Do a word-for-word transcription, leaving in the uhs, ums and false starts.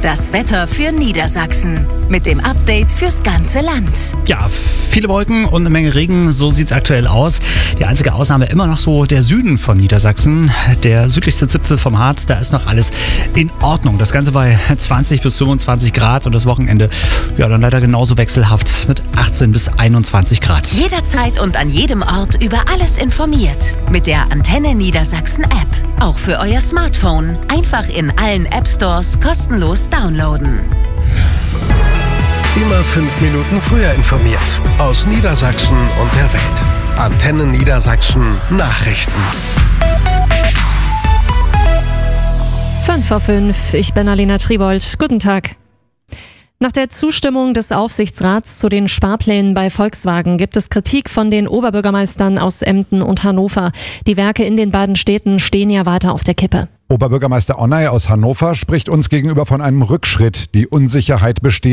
Das Wetter für Niedersachsen mit dem Update fürs ganze Land. Ja, viele Wolken und eine Menge Regen, so sieht's aktuell aus. Die einzige Ausnahme immer noch so der Süden von Niedersachsen. Der südlichste Zipfel vom Harz, da ist noch alles in Ordnung. Das Ganze bei zwanzig bis fünfundzwanzig Grad und das Wochenende, ja, dann leider genauso wechselhaft mit achtzehn bis einundzwanzig Grad. Jederzeit und an jedem Ort über alles informiert. Mit der Antenne Niedersachsen App. Auch für euer Smartphone. Einfach in allen App Stores kostenlos downloaden. Immer fünf Minuten früher informiert. Aus Niedersachsen und der Welt. Antenne Niedersachsen Nachrichten. fünf vor fünf, ich bin Alena Tribold. Guten Tag. Nach der Zustimmung des Aufsichtsrats zu den Sparplänen bei Volkswagen gibt es Kritik von den Oberbürgermeistern aus Emden und Hannover. Die Werke in den beiden Städten stehen ja weiter auf der Kippe. Oberbürgermeister Onay aus Hannover spricht uns gegenüber von einem Rückschritt. Die Unsicherheit besteht.